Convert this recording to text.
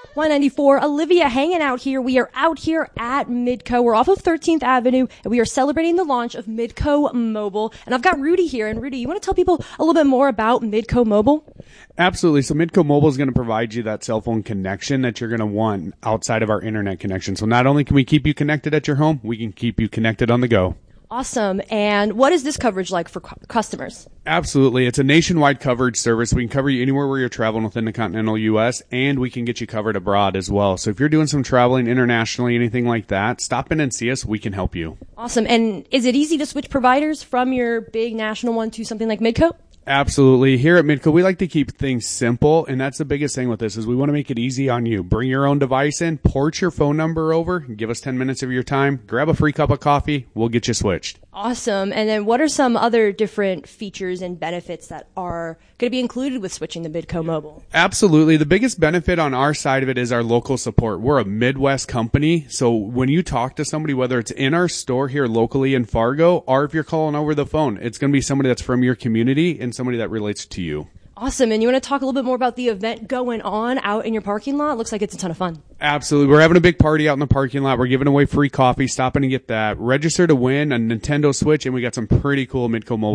Y94, Olivia hanging out here. We are out here at Midco. We're off of 13th Avenue, and we are celebrating the launch of Midco Mobile. And I've got Rudy here. And Rudy, you want to tell people a little bit more about Midco Mobile? Absolutely. So Midco Mobile is going to provide you that cell phone connection that you're going to want outside of our internet connection. So not only can we keep you connected at your home, we can keep you connected on the go. Awesome. And what is this coverage like for customers? Absolutely. It's a nationwide coverage service. We can cover you anywhere where you're traveling within the continental U.S., and we can get you covered abroad as well. So if you're doing some traveling internationally, anything like that, stop in and see us. We can help you. Awesome. And is it easy to switch providers from your big national one to something like Midco? Absolutely. Here at Midco, we like to keep things simple, and that's the biggest thing with this is we want to make it easy on you. Bring your own device in, port your phone number over, give us 10 minutes of your time, grab a free cup of coffee, we'll get you switched. Awesome. And then what are some other different features and benefits that are going to be included with switching to Midco Mobile? Absolutely. The biggest benefit on our side of it is our local support. We're a Midwest company, so when you talk to somebody, whether it's in our store here locally in Fargo, or if you're calling over the phone, it's going to be somebody that's from your community and somebody that relates to you. Awesome. And you want to talk a little bit more about the event going on out in your parking lot? Looks like it's a ton of fun. Absolutely. We're having a big party out in the parking lot. We're giving away free coffee. Stop in and get that. Register to win a Nintendo Switch, and we got some pretty cool Midco Mobile